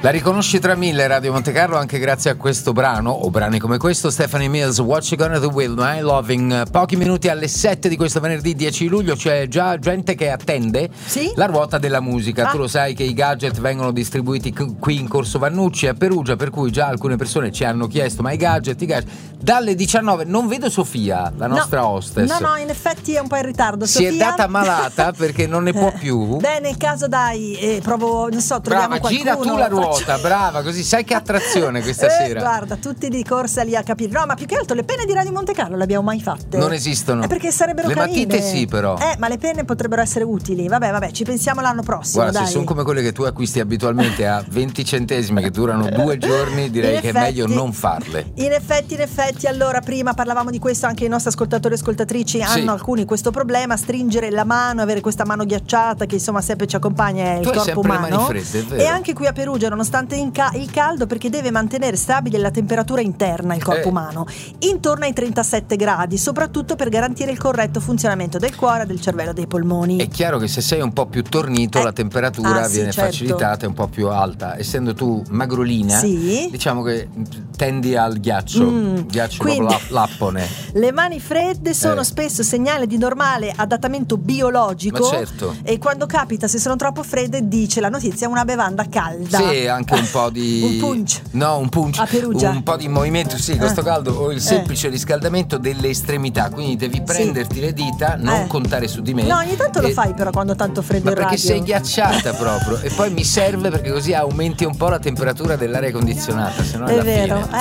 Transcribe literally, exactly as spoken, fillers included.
La riconosci tra mille, Radio Monte Carlo, anche grazie a questo brano, o brani come questo. Stephanie Mills, What You Gonna Do With My Loving. Pochi minuti alle sette di questo venerdì dieci luglio c'è già gente che attende sì? la ruota della musica. Ah. Tu lo sai che i gadget vengono distribuiti qui in Corso Vannucci a Perugia, per cui già alcune persone ci hanno chiesto ma i gadget, i gadget. Dalle diciannove non vedo Sofia, la nostra no. hostess. No, no, in effetti è un po' in ritardo. Si Sofia è data malata perché non ne può più. Beh, nel caso dai, eh, provo, non so, troviamo Brava, qualcuno. gira tu la ruota. Faccio... Brava, così sai che attrazione questa eh, sera. Guarda, tutti di corsa lì a capire. No, ma più che altro le penne di Radio Monte Carlo le abbiamo mai fatte? Non esistono. È perché sarebbero le carine. matite sì, però. Eh, ma le penne potrebbero essere utili. Vabbè, vabbè, ci pensiamo l'anno prossimo. Guarda, dai. se sono come quelle che tu acquisti abitualmente a venti centesimi che durano due giorni, direi In che effetti, è meglio non farle. In effetti, in effetti, allora prima parlavamo di questo, anche i nostri ascoltatori e ascoltatrici Sì. hanno alcuni questo problema, stringere la mano, avere questa mano ghiacciata che insomma sempre ci accompagna, è il Tu hai corpo sempre umano. le mani fredde, è vero. E anche qui a Perugia, nonostante in ca- il caldo, perché deve mantenere stabile la temperatura interna il corpo Eh. umano, intorno ai trentasette gradi, soprattutto per garantire il corretto funzionamento del cuore, del cervello, dei polmoni. È chiaro che se sei un po' più tornito Eh. la temperatura Ah, sì, viene certo. facilitata, è un po' più alta. Essendo tu magrolina, Sì. diciamo che tendi al ghiaccio, Mm. ghiaccio Quindi- proprio la- lappone. Le mani fredde sono Eh. spesso segnale di normale adattamento biologico. Ma certo. E quando capita, se sono troppo fredde, dice la notizia, una bevanda calda. Sì, anche un po' di Un punch. No, un punch. A Perugia. Un po' di movimento, sì, con Eh. sto caldo o il Eh. semplice riscaldamento delle estremità. Quindi devi prenderti le dita, non Eh. contare su di me. No, ogni tanto lo E- fai però quando tanto freddo Ma in perché radio. sei ghiacciata proprio. E poi mi serve perché così aumenti un po' la temperatura dell'aria condizionata, se no È alla vero, fine.